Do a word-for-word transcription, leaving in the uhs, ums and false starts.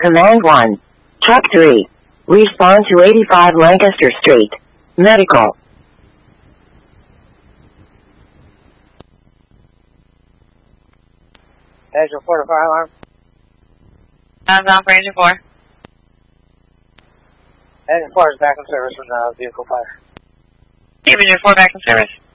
Command one. Truck three. Respond to eighty-five Lancaster Street. Medical. Engine four to fire alarm. I'm down for engine four. Engine four is back in service from the vehicle fire. Keep engine four back in service.